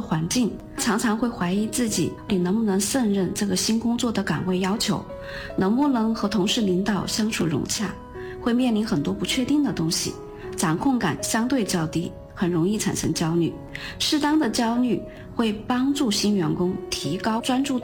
环境，常常会怀疑自己能不能胜任这个新工作的岗位要求，能不能和同事领导相处融洽，会面临很多不确定的东西，掌控感相对较低，很容易产生焦虑。适当的焦虑会帮助新员工提高专注